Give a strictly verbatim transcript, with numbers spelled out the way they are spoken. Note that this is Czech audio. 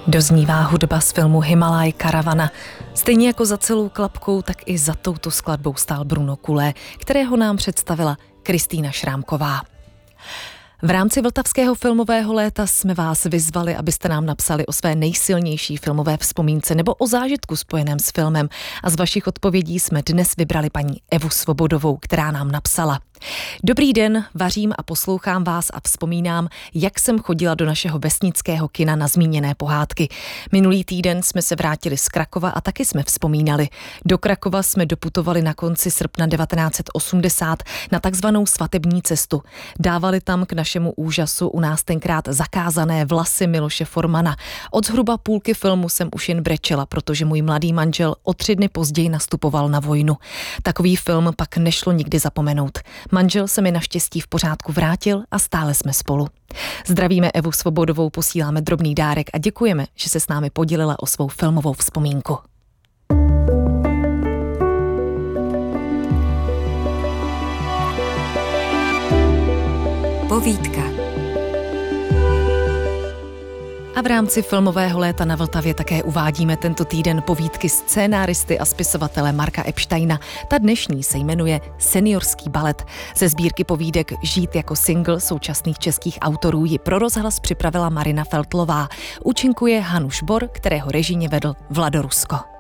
Doznívá hudba z filmu Himalaj Karavana. Stejně jako za celou klapkou, tak i za touto skladbou stál Bruno Kulé, kterého nám představila Kristýna Šrámková. V rámci Vltavského filmového léta jsme vás vyzvali, abyste nám napsali o své nejsilnější filmové vzpomínce nebo o zážitku spojeném s filmem. A z vašich odpovědí jsme dnes vybrali paní Evu Svobodovou, která nám napsala: Dobrý den, vařím a poslouchám vás a vzpomínám, jak jsem chodila do našeho vesnického kina na zmíněné pohádky. Minulý týden jsme se vrátili z Krakova a taky jsme vzpomínali. Do Krakova jsme doputovali na konci srpna devatenáct set osmdesát na takzvanou svatební cestu. Dávali tam k našemu úžasu u nás tenkrát zakázané vlasy Miloše Formana. Od zhruba půlky filmu jsem už jen brečela, protože můj mladý manžel o tři dny později nastupoval na vojnu. Takový film pak nešlo nikdy zapomenout. Manžel se mi naštěstí v pořádku vrátil a stále jsme spolu. Zdravíme Evu Svobodovou, posíláme drobný dárek a děkujeme, že se s námi podělila o svou filmovou vzpomínku. Povídka. A v rámci filmového léta na Vltavě také uvádíme tento týden povídky scénáristy a spisovatele Marka Epsteina. Ta dnešní se jmenuje Seniorský balet. Ze sbírky povídek Žít jako single současných českých autorů ji pro rozhlas připravila Marina Feltlová. Účinkuje Hanuš Bor, kterého režijně vedl Vlado Rusko.